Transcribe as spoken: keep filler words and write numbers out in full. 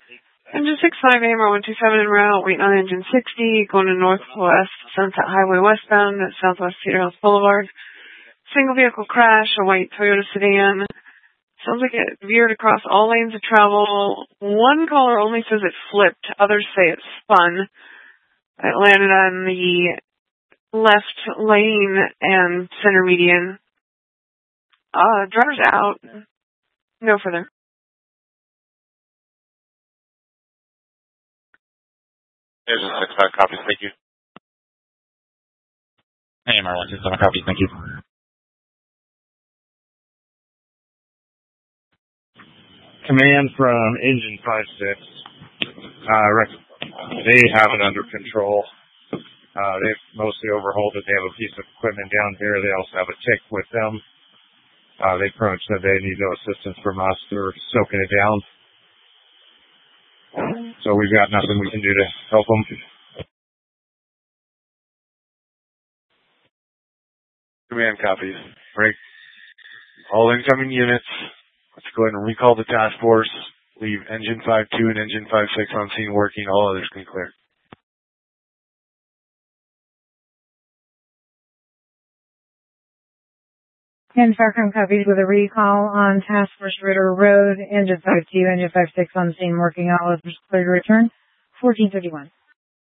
Engine six five, A M R one two seven en route, waiting on engine sixty, going to northwest Sunset Highway westbound at Southwest Cedar Hills Boulevard. Single vehicle crash, a white Toyota sedan. Sounds like it veered across all lanes of travel. One caller only says it flipped. Others say it spun. It landed on the left lane and center median. Uh, driver's out. No further. Engine six five, copies, thank you. A M R one two seven, copies, thank you. Command from Engine five six. Uh, they have it under control. Uh, they've mostly overhauled it. They have a piece of equipment down here. They also have a tick with them. Uh, they pretty much said they need no assistance from us. They're soaking it down. So we've got nothing we can do to help them. Command copies. Break. All incoming units. Let's go ahead and recall the task force. Leave engine five two and engine five six on scene working. All others can clear. And Farcom copies with a recall on Task Force Ritter Road, engine five two, engine five six on scene working. All others clear to return. fourteen thirty-one.